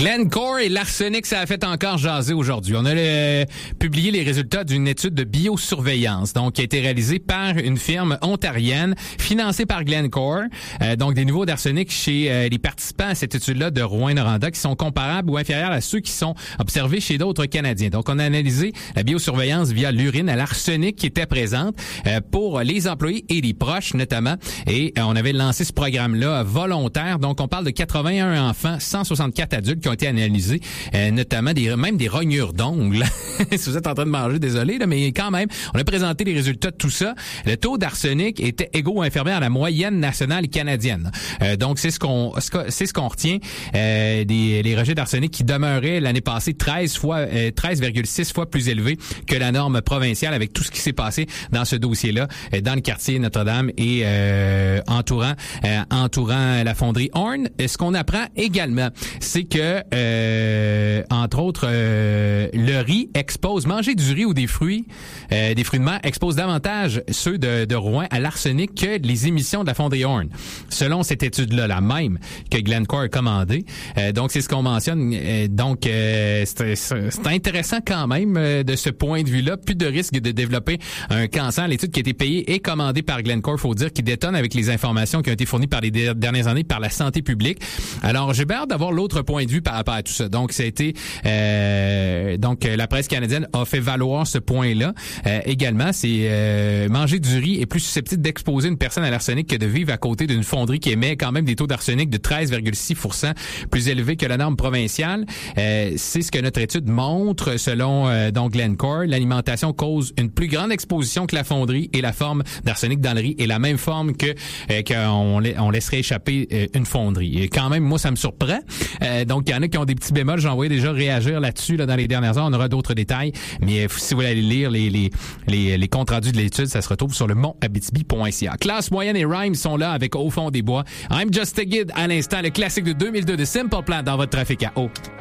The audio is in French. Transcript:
Glencore et l'arsenic, ça a fait encore jaser aujourd'hui. On a publié les résultats d'une étude de biosurveillance, donc qui a été réalisée par une firme ontarienne financée par Glencore. Donc des niveaux d'arsenic chez les participants à cette étude-là de Rouyn-Noranda qui sont comparables ou inférieurs à ceux qui sont observés chez d'autres Canadiens. Donc on a analysé la biosurveillance via l'urine à l'arsenic qui était présente pour les employés et les proches notamment. Et on avait lancé ce programme-là volontaire. Donc on parle de 81 enfants, 164 adultes qui ont été analysés, notamment même des rognures d'ongles. Si vous êtes en train de manger, désolé, là, mais quand même, on a présenté les résultats de tout ça. Le taux d'arsenic était égaux ou inférieur à la moyenne nationale canadienne. Donc c'est ce qu'on retient. Les rejets d'arsenic qui demeuraient l'année passée 13,6 fois plus élevés que la norme provinciale avec tout ce qui s'est passé dans ce dossier-là, dans le quartier Notre-Dame et entourant la fonderie Horn. Ce qu'on apprend également, c'est que entre autres le riz manger du riz ou des fruits de mer expose davantage ceux de Rouen à l'arsenic que les émissions de la fonderie Horn. Selon cette étude-là, la même que Glencore a commandée. Donc c'est ce qu'on mentionne. C'est intéressant quand même de ce point de vue-là. Plus de risque de développer un cancer. L'étude qui a été payée et commandée par Glencore, faut dire, qui détonne avec les informations qui ont été fournies par les dernières années par la santé publique. Alors j'ai bien hâte d'avoir l'autre point de vue par rapport à tout ça. Donc ça a été la presse canadienne a fait valoir ce point-là. Également, c'est manger du riz est plus susceptible d'exposer une personne à l'arsenic que de vivre à côté d'une fonderie qui émet quand même des taux d'arsenic de 13,6% plus élevés que la norme provinciale. C'est ce que notre étude montre selon Glencore. L'alimentation cause une plus grande exposition que la fonderie et la forme d'arsenic dans le riz est la même forme qu'on laisserait échapper une fonderie. Et quand même, moi, ça me surprend. Donc, il y en a qui ont des petits bémols. J'en voyais déjà réagir là-dessus dans les dernières heures. On aura d'autres détails. Mais si vous voulez aller lire les comptes rendus de l'étude, ça se retrouve sur le montabitibi.ca. Classe moyenne et Rhymes sont là avec Au fond des bois. I'm Just a Kid à l'instant, le classique de 2002 de Simple Plan dans votre trafic à eau.